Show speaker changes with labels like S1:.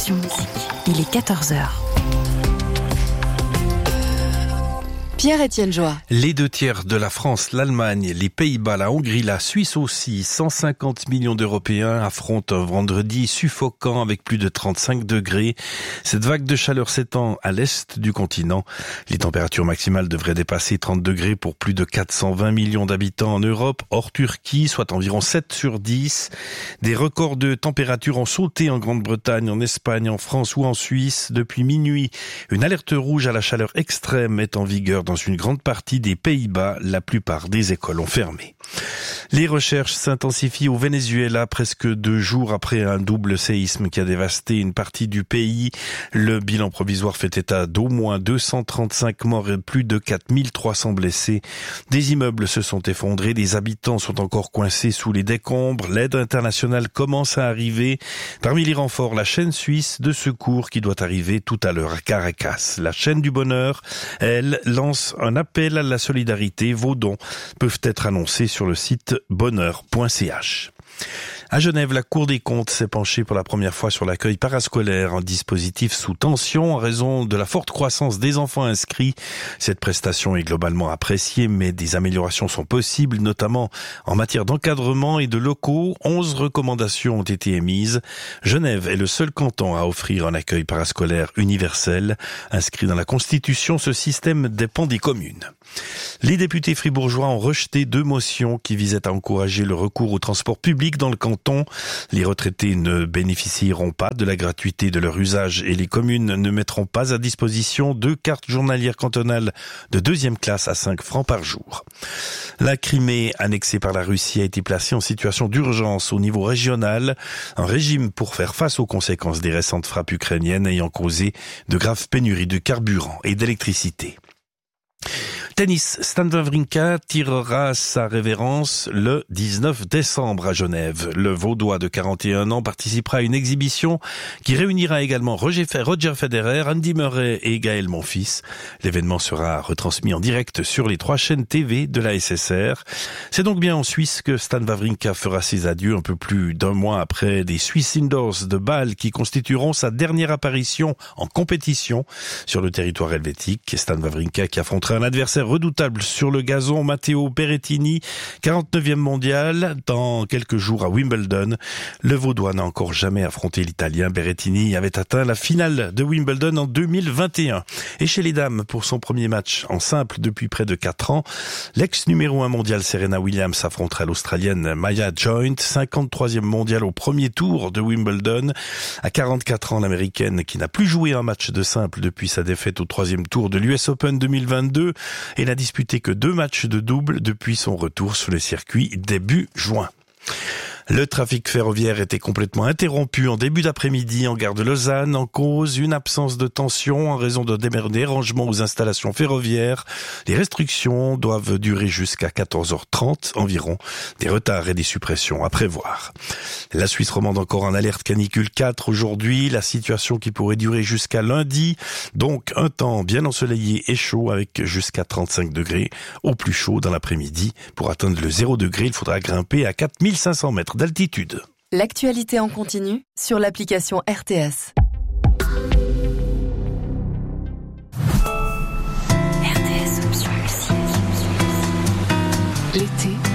S1: Option Musique. Il est 14h. Pierre-Étienne Joie.
S2: Les 2/3 de la France, l'Allemagne, les Pays-Bas, la Hongrie, la Suisse aussi, 150 millions d'Européens affrontent un vendredi suffocant avec plus de 35 degrés. Cette vague de chaleur s'étend à l'est du continent. Les températures maximales devraient dépasser 30 degrés pour plus de 420 millions d'habitants en Europe, hors Turquie, soit environ 7 sur 10. Des records de température ont sauté en Grande-Bretagne, en Espagne, en France ou en Suisse. Depuis minuit, une alerte rouge à la chaleur extrême est en vigueur dans une grande partie des Pays-Bas. La plupart des écoles ont fermé. Les recherches s'intensifient au Venezuela presque 2 jours après un double séisme qui a dévasté une partie du pays. Le bilan provisoire fait état d'au moins 235 morts et plus de 4300 blessés. Des immeubles se sont effondrés, des habitants sont encore coincés sous les décombres. L'aide internationale commence à arriver. Parmi les renforts, la chaîne suisse de secours qui doit arriver tout à l'heure à Caracas. La chaîne du bonheur, elle, lance un appel à la solidarité. Vos dons peuvent être annoncés sur le site bonheur.ch. À Genève, la Cour des comptes s'est penchée pour la première fois sur l'accueil parascolaire, un dispositif sous tension en raison de la forte croissance des enfants inscrits. Cette prestation est globalement appréciée, mais des améliorations sont possibles, notamment en matière d'encadrement et de locaux. 11 recommandations ont été émises. Genève est le seul canton à offrir un accueil parascolaire universel. Inscrit dans la Constitution, ce système dépend des communes. Les députés fribourgeois ont rejeté 2 motions qui visaient à encourager le recours au transport public dans le canton. Les retraités ne bénéficieront pas de la gratuité de leur usage et les communes ne mettront pas à disposition 2 cartes journalières cantonales de 2e classe à 5 francs par jour. La Crimée, annexée par la Russie, a été placée en situation d'urgence au niveau régional. Un régime pour faire face aux conséquences des récentes frappes ukrainiennes ayant causé de graves pénuries de carburant et d'électricité. Tennis, Stan Wawrinka tirera sa révérence le 19 décembre à Genève. Le Vaudois de 41 ans participera à une exhibition qui réunira également Roger Federer, Andy Murray et Gaël Monfils. L'événement sera retransmis en direct sur les 3 chaînes TV de la SSR. C'est donc bien en Suisse que Stan Wawrinka fera ses adieux un peu plus d'1 mois après des Swiss Indoors de Bâle qui constitueront sa dernière apparition en compétition sur le territoire helvétique. Stan Wawrinka qui affrontera un adversaire redoutable sur le gazon, Matteo Berrettini, 49e mondial, dans quelques jours à Wimbledon. Le Vaudois n'a encore jamais affronté l'Italien. Berrettini avait atteint la finale de Wimbledon en 2021. Et chez les dames, pour son premier match en simple depuis près de 4 ans, l'ex numéro 1 mondial Serena Williams affrontera l'Australienne Maya Joint, 53e mondiale au premier tour de Wimbledon. À 44 ans, l'Américaine qui n'a plus joué un match de simple depuis sa défaite au 3e tour de l'US Open 2022 et n'a disputé que 2 matchs de double depuis son retour sur le circuit début juin. Le trafic ferroviaire était complètement interrompu en début d'après-midi en gare de Lausanne, en cause une absence de tension en raison de dérangements aux installations ferroviaires. Les restrictions doivent durer jusqu'à 14h30 environ. Des retards et des suppressions à prévoir. La Suisse romande encore en alerte canicule 4 aujourd'hui. La situation qui pourrait durer jusqu'à lundi. Donc un temps bien ensoleillé et chaud avec jusqu'à 35 degrés. Au plus chaud dans l'après-midi. Pour atteindre le 0 degré, il faudra grimper à 4500 mètres d'altitude.
S1: L'actualité en continu sur l'application RTS. RTS Option Musique. L'été